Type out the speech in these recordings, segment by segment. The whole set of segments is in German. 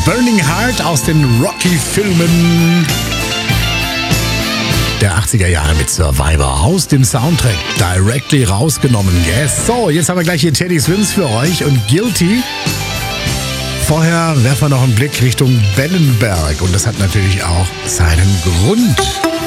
Burning Heart aus den Rocky-Filmen der 80er Jahre mit Survivor aus dem Soundtrack directly rausgenommen. Yes. So, jetzt haben wir gleich hier Teddy Swims für euch und Guilty. Vorher werfen wir noch einen Blick Richtung Bellenberg und das hat natürlich auch seinen Grund.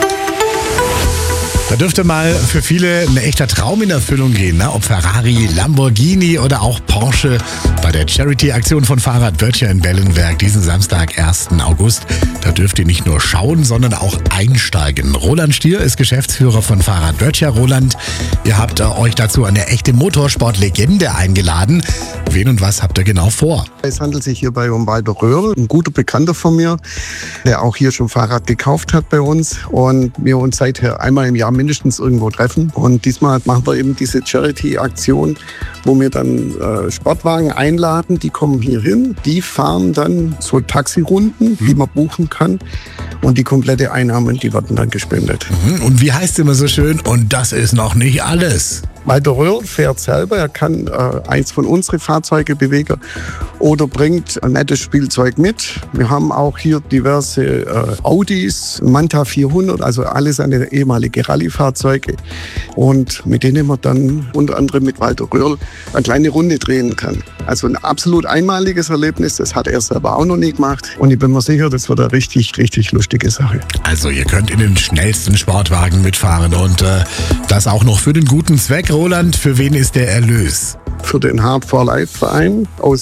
Da dürfte mal für viele ein echter Traum in Erfüllung gehen, ne? Ob Ferrari, Lamborghini oder auch Porsche. Bei der Charity-Aktion von Fahrrad Böttcher in Bellenberg diesen Samstag, 1. August. Da dürft ihr nicht nur schauen, sondern auch einsteigen. Roland Stier ist Geschäftsführer von Fahrrad Böttcher. Roland, ihr habt euch dazu eine echte Motorsportlegende eingeladen. Wen und was habt ihr genau vor? Es handelt sich hierbei um Walter Röhrl, ein guter Bekannter von mir, der auch hier schon Fahrrad gekauft hat bei uns und wir uns seither einmal im Jahr mindestens irgendwo treffen. Und diesmal machen wir eben diese Charity-Aktion, wo wir dann Sportwagen einladen, die kommen hier hin, die fahren dann so Taxirunden, die man buchen kann und die komplette Einnahmen, die werden dann gespendet. Und wie heißt es immer so schön? Und das ist noch nicht alles. Walter Röhrl fährt selber, er kann eins von unseren Fahrzeugen bewegen oder bringt ein nettes Spielzeug mit. Wir haben auch hier diverse Audis, Manta 400, also alles seine ehemalige Rallye-Fahrzeuge. Und mit denen man dann unter anderem mit Walter Röhrl eine kleine Runde drehen kann. Also ein absolut einmaliges Erlebnis, das hat er selber auch noch nie gemacht. Und ich bin mir sicher, das wird eine richtig, richtig lustige Sache. Also ihr könnt in den schnellsten Sportwagen mitfahren und das auch noch für den guten Zweck. Roland, für wen ist der Erlös? Für den Hard for Life Verein aus